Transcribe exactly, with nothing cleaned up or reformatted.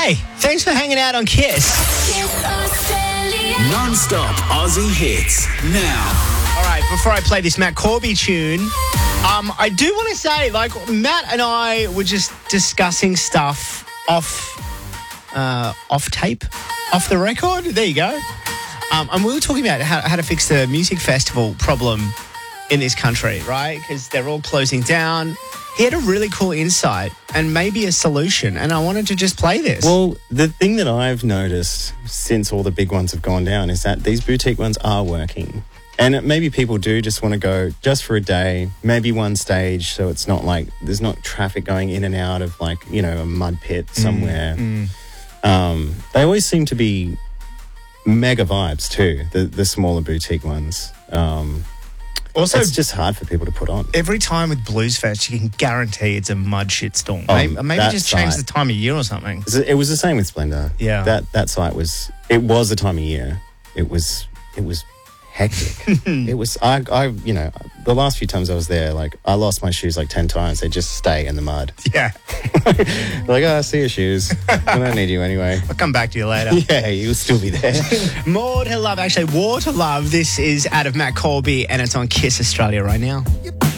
Hey, thanks for hanging out on Kiss. Non-stop Aussie hits now. All right, before I play this Matt Corby tune, um, I do want to say, like, Matt and I were just discussing stuff off, uh, off tape, off the record. There you go. Um, and we were talking about how, how to fix the music festival problem in this country, right? Because they're all closing down. He had a really cool insight and maybe a solution, and I wanted to just play this. Well, the thing that I've noticed since all the big ones have gone down is that these boutique ones are working. And it, maybe people do just want to go just for a day, maybe one stage, so it's not like there's not traffic going in and out of, like, you know, a mud pit somewhere. Mm, mm. Um, they always seem to be mega vibes too, the, the smaller boutique ones. Um Also, it's just hard for people to put on. Every time with Blues Fest, you can guarantee it's a mud shit storm. Oh, maybe maybe that just change site. the time of year or something. It was the same with Splendor. Yeah. That that site was, it was the time of year. It was, it was hectic. It was, I, I, you know, the last few times I was there, like, I lost my shoes like ten times. They just stay in the mud. Yeah. Like, oh, I see your shoes. I don't need you anyway. I'll come back to you later. Yeah, you'll still be there. More to Love, actually, War to Love. This is out of Matt Corby, and it's on Kiss Australia right now.